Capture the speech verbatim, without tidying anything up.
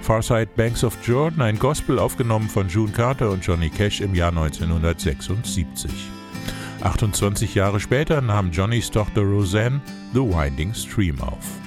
Farside Banks of Jordan, ein Gospel aufgenommen von June Carter und Johnny Cash im Jahr neunzehnhundertsechsundsiebzig. achtundzwanzig Jahre später nahm Johnnys Tochter Roseanne The Winding Stream auf.